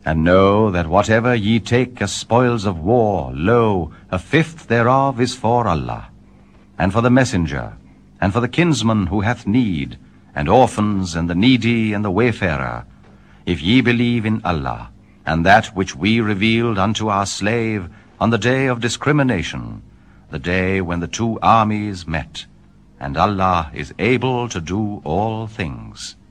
And know that whatever ye take as spoils of war, lo, a fifth thereof is for Allah, and for the messenger, and for the kinsman who hath need, and orphans, and the needy, and the wayfarer, if ye believe in Allah, and that which we revealed unto our slave on the day of discrimination, the day when the two armies met, and Allah is able to do all things.